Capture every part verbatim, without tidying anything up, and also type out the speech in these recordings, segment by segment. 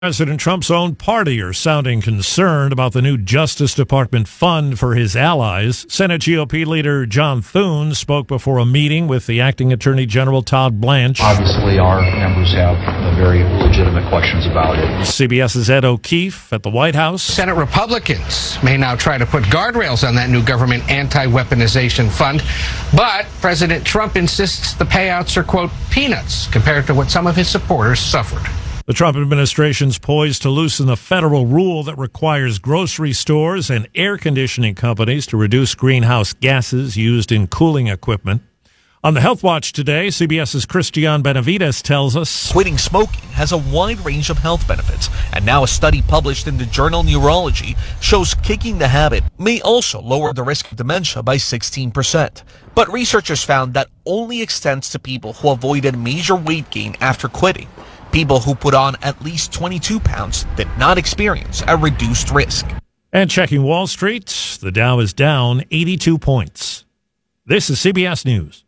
President Trump's own party are sounding concerned about the new Justice Department fund for his allies. Senate G O P leader John Thune spoke before a meeting with the acting Attorney General Todd Blanche. Obviously, our members have uh, very legitimate questions about it. CBS's Ed O'Keefe at the White House. Senate Republicans may now try to put guardrails on that new government anti-weaponization fund, but President Trump insists the payouts are, quote, peanuts compared to what some of his supporters suffered. The Trump administration's poised to loosen the federal rule that requires grocery stores and air conditioning companies to reduce greenhouse gases used in cooling equipment. On the Health Watch today, CBS's Christian Benavides tells us quitting smoking has a wide range of health benefits, and now a study published in the journal Neurology shows kicking the habit may also lower the risk of dementia by sixteen percent. But researchers found that only extends to people who avoided major weight gain after quitting. People who put on at least twenty-two pounds did not experience a reduced risk. And checking Wall Street, the Dow is down eighty-two points. This is C B S News.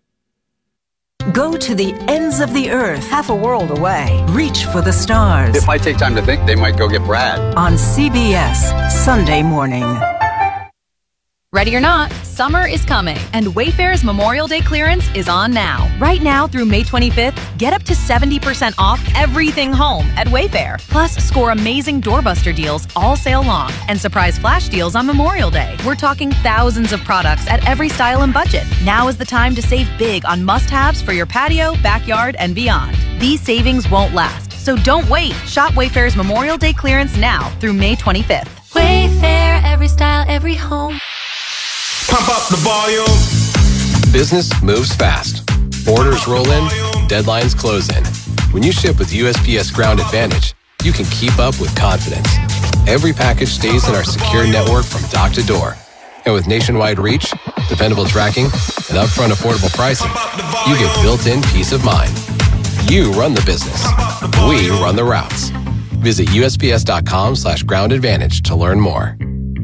Go to the ends of the earth, half a world away. Reach for the stars. It might take time to think. They might go get Brad. On C B S, Sunday morning. Ready or not, summer is coming, and Wayfair's Memorial Day clearance is on now. Right now through May twenty-fifth, get up to seventy percent off everything home at Wayfair. Plus, score amazing doorbuster deals all sale long and surprise flash deals on Memorial Day. We're talking thousands of products at every style and budget. Now is the time to save big on must-haves for your patio, backyard, and beyond. These savings won't last, so don't wait. Shop Wayfair's Memorial Day clearance now through May twenty-fifth. Wayfair, every style, every home. Pump up the volume. Business moves fast. Orders roll in, deadlines close in. When you ship with U S P S Ground Advantage, you can keep up with confidence. Every package stays in our secure network from dock to door. And with nationwide reach, dependable tracking, and upfront affordable pricing, you get built-in peace of mind. You run the business. We run the routes. Visit usps.com slash ground advantage to learn more.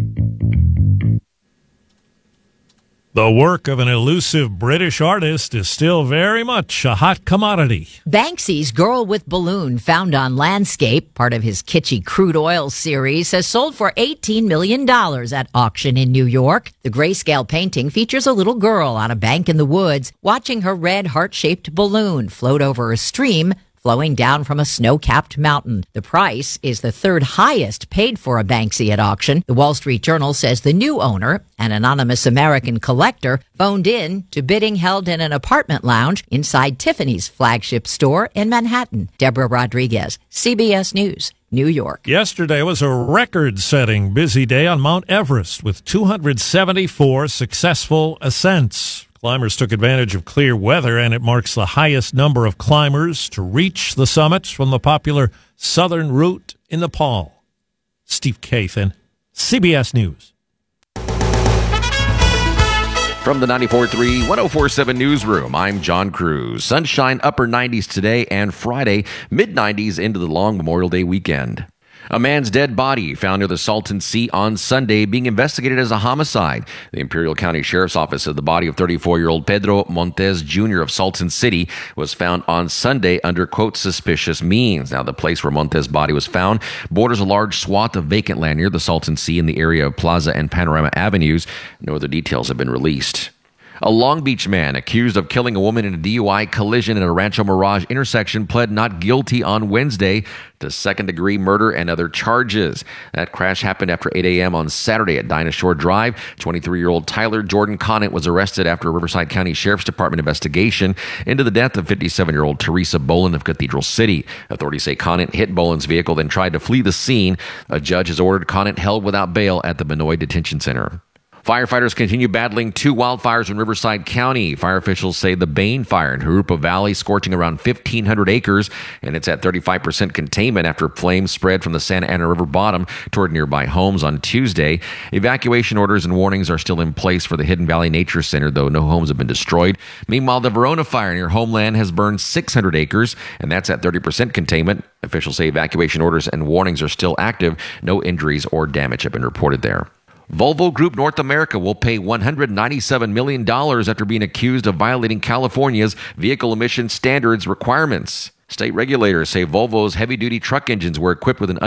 The work of an elusive British artist is still very much a hot commodity. Banksy's Girl with Balloon, found on Landscape, part of his kitschy crude oil series, has sold for eighteen million dollars at auction in New York. The grayscale painting features a little girl on a bank in the woods watching her red heart-shaped balloon float over a stream flowing down from a snow-capped mountain. The price is the third highest paid for a Banksy at auction. The Wall Street Journal says the new owner, an anonymous American collector, phoned in to bidding held in an apartment lounge inside Tiffany's flagship store in Manhattan. Deborah Rodriguez, C B S News, New York. Yesterday was a record-setting busy day on Mount Everest with two hundred seventy-four successful ascents. Climbers took advantage of clear weather, and it marks the highest number of climbers to reach the summit from the popular southern route in Nepal. Steve Kathan, C B S News. From the ninety-four point three, one oh four point seven newsroom, I'm John Cruz. Sunshine upper nineties today and Friday, mid nineties into the long Memorial Day weekend. A man's dead body found near the Salton Sea on Sunday being investigated as a homicide. The Imperial County Sheriff's Office said the body of thirty-four-year-old Pedro Montes Junior of Salton City was found on Sunday under, quote, suspicious means. Now, the place where Montes' body was found borders a large swath of vacant land near the Salton Sea in the area of Plaza and Panorama Avenues. No other details have been released. A Long Beach man accused of killing a woman in a D U I collision at a Rancho Mirage intersection pled not guilty on Wednesday to second-degree murder and other charges. That crash happened after eight a.m. on Saturday at Dinah Shore Drive. twenty-three-year-old Tyler Jordan Conant was arrested after a Riverside County Sheriff's Department investigation into the death of fifty-seven-year-old Teresa Boland of Cathedral City. Authorities say Conant hit Boland's vehicle, then tried to flee the scene. A judge has ordered Conant held without bail at the Benoi Detention Center. Firefighters continue battling two wildfires in Riverside County. Fire officials say the Bain Fire in Jurupa Valley scorching around fifteen hundred acres, and it's at thirty-five percent containment after flames spread from the Santa Ana River bottom toward nearby homes on Tuesday. Evacuation orders and warnings are still in place for the Hidden Valley Nature Center, though no homes have been destroyed. Meanwhile, the Verona Fire near Homeland has burned six hundred acres, and that's at thirty percent containment. Officials say evacuation orders and warnings are still active. No injuries or damage have been reported there. Volvo Group North America will pay one hundred ninety-seven million dollars after being accused of violating California's vehicle emission standards requirements. State regulators say Volvo's heavy-duty truck engines were equipped with an